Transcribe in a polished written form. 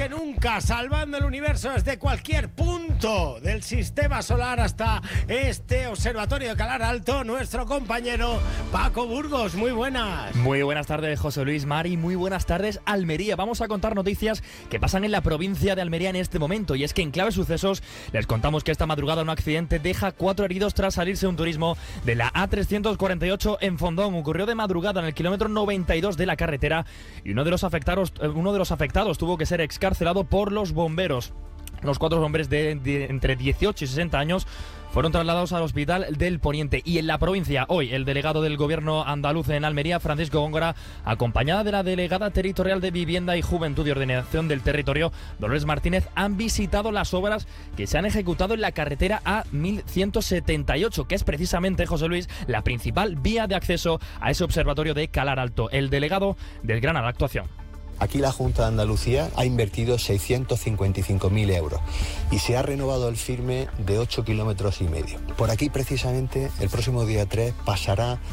que nunca, salvando el universo desde cualquier punto del sistema solar hasta este observatorio de Calar Alto, nuestro compañero Paco Burgos. Muy buenas. Muy buenas tardes, José Luis, Mari, muy buenas tardes, Almería. Vamos a contar noticias que pasan en la provincia de Almería en este momento, y es que en Clave Sucesos les contamos que esta madrugada un accidente deja 4 heridos tras salirse un turismo de la A348 en Fondón. Ocurrió de madrugada en el kilómetro 92 de la carretera y uno de los afectados tuvo que ser excarcelado por los bomberos. Los 4 hombres de entre 18 y 60 años fueron trasladados al Hospital del Poniente. Y en la provincia, hoy, el delegado del gobierno andaluz en Almería, Francisco Góngora, acompañada de la delegada territorial de Vivienda y Juventud y Ordenación del Territorio, Dolores Martínez, han visitado las obras que se han ejecutado en la carretera A1178, que es precisamente, José Luis, la principal vía de acceso a ese observatorio de Calar Alto. El delegado desgrana la actuación. Aquí la Junta de Andalucía ha invertido 655.000 euros y se ha renovado el firme de 8,5 kilómetros. Por aquí precisamente el próximo día 3 pasará